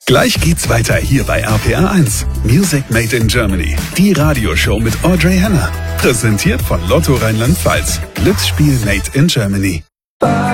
Gleich geht's weiter hier bei RPR 1. Music Made in Germany. Die Radioshow mit Audrey Henner. Präsentiert von Lotto Rheinland-Pfalz. Glücksspiel Made in Germany.